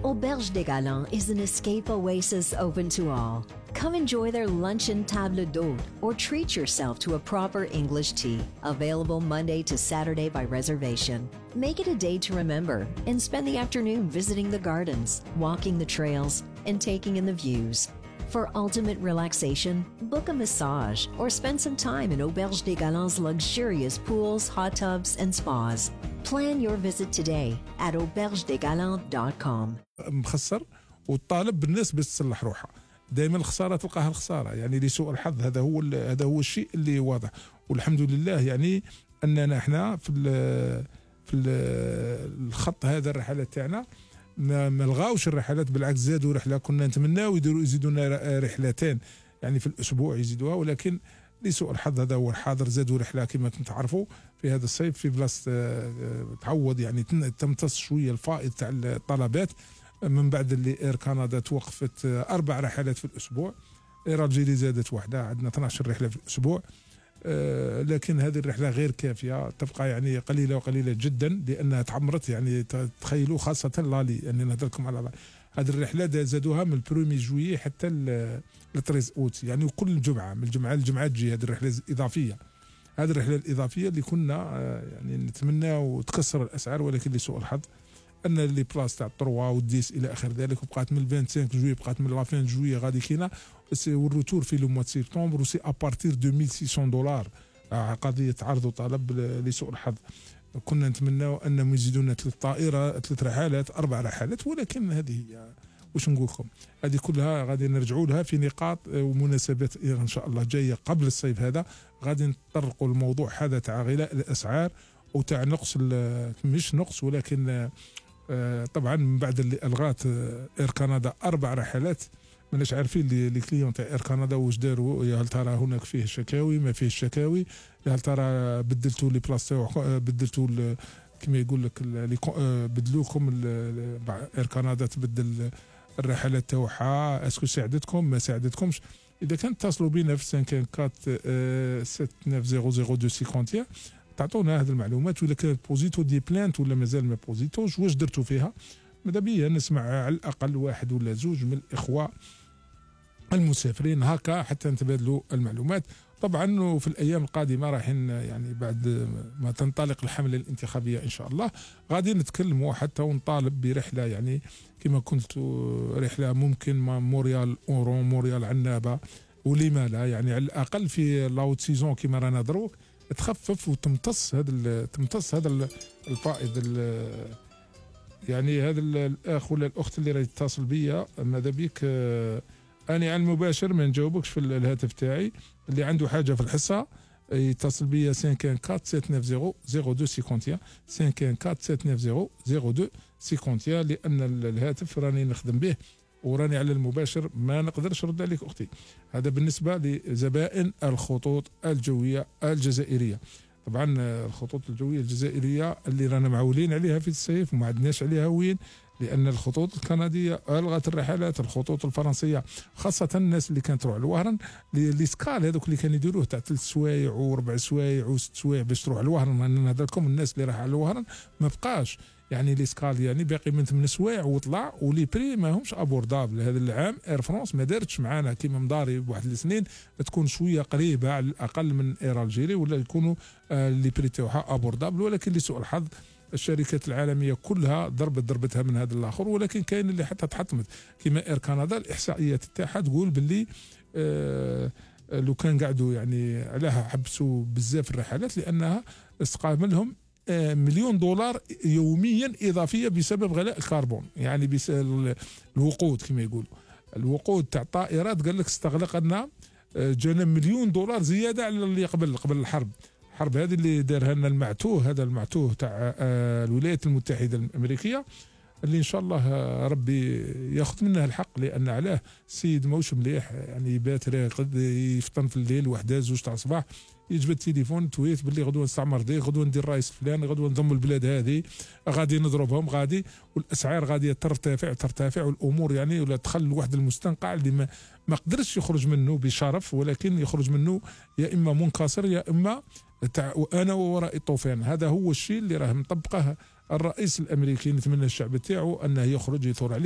Auberge des Galants is an escape oasis open to all. Come enjoy their luncheon table d'hôte or treat yourself to a proper English tea, available Monday to Saturday by reservation. Make it a day to remember and spend the afternoon visiting the gardens, walking the trails, and taking in the views. For ultimate relaxation, book a massage or spend some time in Auberge des Galants' luxurious pools, hot tubs, and spas. Plan your visit today at aubergedesgalants.com. مخسر والطالب بالناس باش تصلح روحها. دائما الخساره تلقاها الخساره، يعني لسوء الحظ. هذا هو الشيء اللي واضح. والحمد لله يعني اننا احنا في الخط هذا الرحلات تاعنا ما لغاوش الرحلات، بالعكس زادوا رحله. كنا نتمناو يزيدونا رحلتين يعني في الاسبوع يزيدوها، ولكن لسوء الحظ هذا هو الحاضر. زادوا رحله كما كنت تعرفوا في هذا الصيف في بلاصه تعوض، يعني تمتص شويه الفائض تاع الطلبات من بعد اللي اير كندا توقفت 4 رحلات في الاسبوع. اير الجيري زادت واحده، عندنا 12 رحله في الاسبوع. لكن هذه الرحله غير كافيه، تبقى يعني قليله وقليله جدا لانها تعمرت. يعني تخيلوا خاصه لالي، يعني نهضر لكم على هذه الرحله زادوها من 1 جويي حتى ل 13 اوت، يعني وكل جمعه من الجمعه للجمعه تجي هذه الرحله الاضافيه. هذه الرحله الاضافيه اللي كنا يعني نتمناو تكسر الاسعار، ولكن لسوء الحظ ان لي بلاص تاع 3 و10 الى اخر ذلك، وبقات من 25 جويي، بقات من لافين جويي غادي كاينه، والروتور في لو موا دو سبتمبر وسي ابارتير دو 1600 دولار. قضيه عرض وطلب. لسوء الحظ كنا نتمناو انهم يزيدونا 3 رحلات 4 رحلات، ولكن هذه هي واش نقول لكم، هذه كلها غادي نرجعوا لها في نقاط ومناسبات ان شاء الله جايه قبل الصيف هذا. غادي نطرقوا الموضوع هذا تاع غلاء الاسعار وتاع نقص، مش نقص ولكن طبعا من بعد اللي الغات اير كندا 4 رحلات. ماناش عارفين لي كليون تاع اير كندا واش داروا، يا هل ترى هناك فيه شكاوي ما فيه شكاوي، يا هل ترى بدلتوا لي بلاص بدلتوا كما يقول لك بدلوكم اير كندا تبدل الرحلات تاعها، اسكو ساعدتكم ما ساعدتكمش. اذا كان اتصلوا بنا في 544 تعطونا هذه المعلومات، ولا كانت بوزيتو دي بلانت ولا مازال ما بوزيتوش، واش درتوا فيها. ماذا بيا نسمع على الاقل 1 ولا 2 من الاخوه المسافرين هكا حتى نتبادلوا المعلومات. طبعا وفي الايام القادمه رايحين يعني بعد ما تنطلق الحمله الانتخابيه ان شاء الله غادي نتكلموا حتى ونطالب برحله، يعني كما قلت رحله ممكن موريال اورون، موريال عنابه، ولما لا، يعني على الاقل في لاوت سيزون كما رانا دروك تخفف وتمتص هذا الفائض. يعني هذا الاخ ولا الاخت اللي راهي تتصل بيا، ماذا بيك اني على المباشر ما نجاوبكش في الهاتف تاعي. اللي عنده حاجه في الحصه يتصل بيا 514-790-0251 لان الهاتف راني نخدم به وراني على المباشر ما نقدرش نرد عليك اختي. هذا بالنسبه لزبائن الخطوط الجويه الجزائريه. طبعا الخطوط الجويه الجزائريه اللي رانا معولين عليها في الصيف وما عندناش عليها وين، لان الخطوط الكنديه الغت الرحلات. الخطوط الفرنسيه خاصه الناس اللي كانت تروح للوهران، لي سكال هذوك اللي كانوا يديروه تاع 3 سوايع و4 سوايع و6 سوايع باش تروح للوهران. انا نهضر لكم الناس اللي راح على الوهران ما بقاش، يعني لي سكال يعني باقي من 8 سوايع وطلع، ولي بري ما همش ابوردابل. هذا العام اير فرانس ما دارتش معانا كيما مضاري بواحد السنين تكون شويه قريبه على الاقل من اير الجيري، ولا يكونوا لي بري تاعها ابوردابل. ولكن لسوء الحظ الشركات العالميه كلها ضربتها من هذا الاخر، ولكن كاين اللي حتى تحطمت كيما اير كندا. الاحصائيات تاعها تقول باللي لو كان قعدوا يعني عليها حبسوا بزاف الرحلات لانها استقام لهم $1,000,000 يوميا اضافيه بسبب غلاء الكربون، يعني بسبب الوقود كما يقولوا. الوقود تاع الطائرات قال لك استغلق لنا جانا $1,000,000 زياده على اللي قبل الحرب. الحرب هذه اللي دارها لنا المعتوه، هذا المعتوه تاع الولايات المتحده الامريكيه، اللي ان شاء الله ربي ياخذ منها الحق، لان علاه السيد ماهوش مليح، يعني يبات راقد يفطن في الليل 1 2 تاع الصباح يجبد التليفون تويت باللي غدوه نستعمر دي، غدوه ندير رئيس فلان، غدوه نضم البلاد هذه، غادي نضربهم غادي، والاسعار غاديه ترتفع والامور يعني ولا تخل واحد المستنقع اللي ما قدرش يخرج منه بشرف، ولكن يخرج منه يا اما منكسر يا اما تاع وانا وراء الطوفان. هذا هو الشيء اللي راه مطبقه الرئيس الامريكي. نتمنى الشعب تاعو انه يخرج يثور عليه.